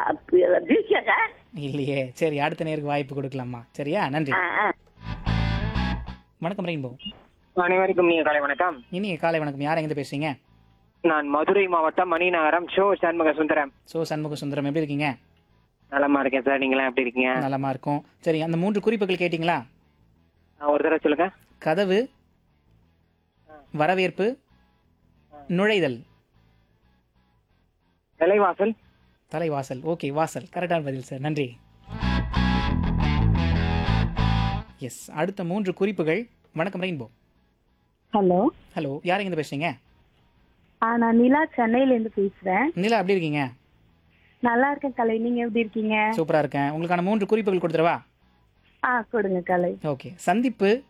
தீட்சாக்கா. இல்லையே. சரி, அடுத்த நேருக்கு வாய்ப்பு கொடுக்கலாமா? சரியா? நன்றி. ஆ, ஆ. வணக்கம் ரெயின்போ. அனைவருக்கும் நீங்க காலை வணக்கம். இனிய காலை வணக்கம். யார் எங்கிருந்து பேசுறீங்க? நான் மதுரை மாவட்டம் மணிநகரம் சண்முக சுந்தரம். சண்முக சுந்தரம், எப்படி இருக்கீங்க? நலமா இருக்கேன் சார். நீங்களாம் எப்படி இருக்கீங்க? நலமா இருக்கும். சரி, அந்த 3 குறிப்புகள் கேட்டிங்களா? ஒரு தடவை சொல்லுங்க. கதவு, வரவேற்பு, நுழைதல். நிலைவாசல். தலைவாசல். ஓகே, வாசல். கரெக்டான பதில் சார். நன்றி. எஸ், அடுத்த 3 குறிப்புகள். வணக்கம் ரெயின்போ. ஹலோ. ஹலோ, யார் எங்கிருந்து பேசுறீங்க? நான் நிலா சென்னையில இருந்து பேசுறேன். நிலா, எப்படி இருக்கீங்க? நல்லா இருக்கேன் கலை, நீங்க எப்படி இருக்கீங்க? சூப்பரா இருக்கேன். உங்களுக்கான 3 குறிப்புகள் கொடுத்துருவா? கொடுங்க கலை. ஓகே. சந்திப்பு,